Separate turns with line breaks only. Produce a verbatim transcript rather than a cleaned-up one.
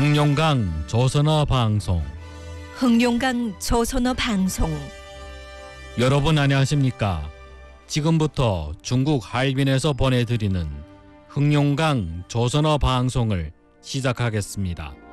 흑룡강 조선어 방송.
흑룡강 조선어 방송.
여러분 안녕하십니까? 지금부터 중국 하얼빈에서 보내드리는 흑룡강 조선어 방송을 시작하겠습니다.